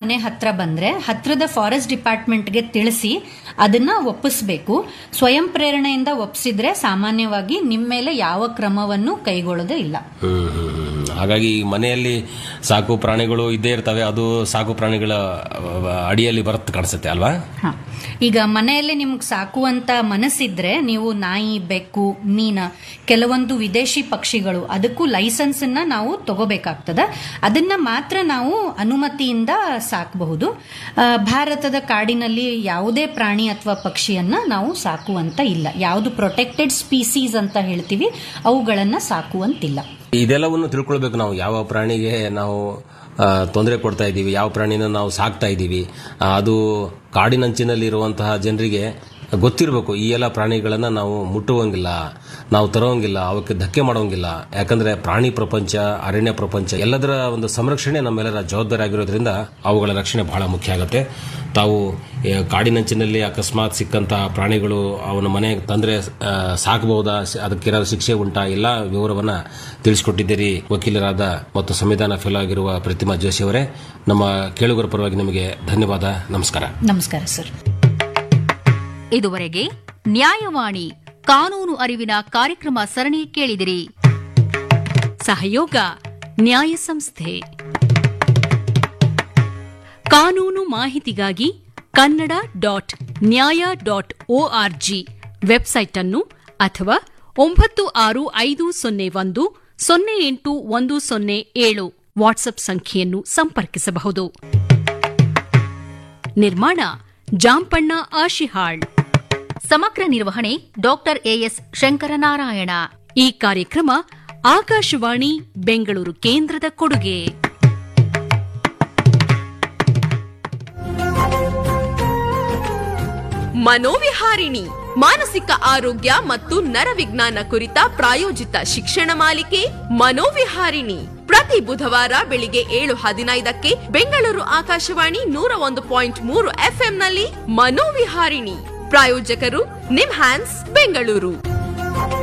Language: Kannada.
ಮನೆ ಹತ್ರ ಬಂದ್ರೆ ಹತ್ರದ ಫಾರೆಸ್ಟ್ ಡಿಪಾರ್ಟ್ಮೆಂಟ್ಗೆ ತಿಳಿಸಿ ಅದನ್ನ ಒಪ್ಪಿಸಬೇಕು. ಸ್ವಯಂ ಪ್ರೇರಣೆಯಿಂದ ಒಪ್ಪಿಸಿದ್ರೆ ಸಾಮಾನ್ಯವಾಗಿ ನಿಮ್ಮ ಮೇಲೆ ಯಾವ ಕ್ರಮವನ್ನು ಕೈಗೊಳ್ಳೋದೇ ಇಲ್ಲ. ಹಾಗಾಗಿ ಮನೆಯಲ್ಲಿ ಸಾಕು ಪ್ರಾಣಿಗಳು ಇದ್ದೇ ಇರ್ತವೆ, ಅದು ಸಾಕು ಪ್ರಾಣಿಗಳ ಅಡಿಯಲ್ಲಿ ಬರುತ್ತೆ ಕಾಣಿಸುತ್ತೆ ಅಲ್ವಾ? ಈಗ ಮನೆಯಲ್ಲಿ ನಿಮ್ಗೆ ಸಾಕುವಂತ ಮನಸ್ಸಿದ್ರೆ ನೀವು ನಾಯಿ, ಬೆಕ್ಕು, ಮೀನ, ಕೆಲವೊಂದು ವಿದೇಶಿ ಪಕ್ಷಿಗಳು ಅದಕ್ಕೂ ಲೈಸೆನ್ಸ್ ಅನ್ನ ನಾವು ತಗೋಬೇಕಾಗ್ತದ. ಅದನ್ನ ಮಾತ್ರ ನಾವು ಅನುಮತಿಯಿಂದ ಸಾಕಬಹುದು. ಭಾರತದ ಕಾಡಿನಲ್ಲಿ ಯಾವುದೇ ಪ್ರಾಣಿ ಅಥವಾ ಪಕ್ಷಿಯನ್ನ ನಾವು ಸಾಕುವಂತ ಇಲ್ಲ. ಯಾವುದು ಪ್ರೊಟೆಕ್ಟೆಡ್ ಸ್ಪೀಸೀಸ್ ಅಂತ ಹೇಳ್ತೀವಿ ಅವುಗಳನ್ನ ಸಾಕುವಂತಿಲ್ಲ. ಇದೆಲ್ಲವನ್ನು ತಿಳ್ಕೊಳ್ಬೇಕು ನಾವು. ಯಾವ ಪ್ರಾಣಿಗೆ ನಾವು ತೊಂದರೆ ಕೊಡ್ತಾ ಇದ್ದೀವಿ, ಯಾವ ಪ್ರಾಣಿನ ನಾವು ಸಾಕ್ತಾ ಇದ್ದೀವಿ, ಅದು ಕಾಡಿನಂಚಿನಲ್ಲಿ ಇರುವಂತಹ ಜನರಿಗೆ ಗೊತ್ತಿರಬೇಕು. ಈ ಎಲ್ಲ ಪ್ರಾಣಿಗಳನ್ನ ನಾವು ಮುಟ್ಟುವಂಗಿಲ್ಲ, ನಾವು ತರೋಂಗಿಲ್ಲ, ಅವಕ್ಕೆ ಧಕ್ಕೆ ಮಾಡೋಂಗಿಲ್ಲ. ಯಾಕಂದ್ರೆ ಪ್ರಾಣಿ ಪ್ರಪಂಚ, ಅರಣ್ಯ ಪ್ರಪಂಚ ಎಲ್ಲದರ ಒಂದು ಸಂರಕ್ಷಣೆ ನಮ್ಮೆಲ್ಲರ ಜವಾಬ್ದಾರಿ ಆಗಿರೋದ್ರಿಂದ ಅವುಗಳ ರಕ್ಷಣೆ ಬಹಳ ಮುಖ್ಯ ಆಗುತ್ತೆ. ತಾವು ಕಾಡಿನಂಚಿನಲ್ಲಿ ಅಕಸ್ಮಾತ್ ಸಿಕ್ಕಂತಹ ಪ್ರಾಣಿಗಳು ಅವನ ಮನೆಗೆ ತಂದ್ರೆ ಸಾಕಬಹುದಾ, ಅದಕ್ಕಿರೋ ಶಿಕ್ಷೆ ಉಂಟಾ, ಎಲ್ಲ ವಿವರವನ್ನ ತಿಳಿಸಿಕೊಟ್ಟಿದ್ದೀರಿ ವಕೀಲರಾದ ಮತ್ತು ಸಂವಿಧಾನ ಫೆಲೋ ಆಗಿರುವ ಪ್ರತಿಮಾ ಜೋಶಿ ಅವರೇ. ನಮ್ಮ ಕೇಳುಗರ ಪರವಾಗಿ ನಿಮಗೆ ಧನ್ಯವಾದ. ನಮಸ್ಕಾರ. ನಮಸ್ಕಾರ ಸರ್. ಇದುವರೆಗೆ ನ್ಯಾಯವಾಣಿ ಕಾನೂನು ಅರಿವಿನ ಕಾರ್ಯಕ್ರಮ ಸರಣಿ ಕೇಳಿದಿರಿ. ಸಹಯೋಗ ನ್ಯಾಯ ಸಂಸ್ಥೆ. ಕಾನೂನು ಮಾಹಿತಿಗಾಗಿ kannada.nya.org ವೆಬ್ಸೈಟ್ ಅನ್ನು ಅಥವಾ 9550108107 ವಾಟ್ಸ್ಆಪ್ ಸಂಖ್ಯೆಯನ್ನು ಸಂಪರ್ಕಿಸಬಹುದು. ನಿರ್ಮಾಣ ಜಾಂಪಣ್ಣ ಆಶಿಹಾಳ್. ಸಮಗ್ರ ನಿರ್ವಹಣೆ ಡಾಕ್ಟರ್ ಎಎಸ್ ಶಂಕರನಾರಾಯಣ. ಈ ಕಾರ್ಯಕ್ರಮ ಆಕಾಶವಾಣಿ ಬೆಂಗಳೂರು ಕೇಂದ್ರದ ಕೊಡುಗೆ. ಮನೋವಿಹಾರಿಣಿ ಮಾನಸಿಕ ಆರೋಗ್ಯ ಮತ್ತು ನರವಿಜ್ಞಾನ ಕುರಿತ ಪ್ರಾಯೋಜಿತ ಶಿಕ್ಷಣ ಮಾಲಿಕೆ ಮನೋವಿಹಾರಿಣಿ ಪ್ರತಿ ಬುಧವಾರ ಬೆಳಿಗ್ಗೆ 7:15ಕ್ಕೆ ಬೆಂಗಳೂರು ಆಕಾಶವಾಣಿ 101.3 ಎಫ್ಎಂನಲ್ಲಿ ಮನೋವಿಹಾರಿಣಿ. ಪ್ರಾಯೋಜಕರು ನಿಮ್ಹ್ಯಾನ್ಸ್ ಬೆಂಗಳೂರು.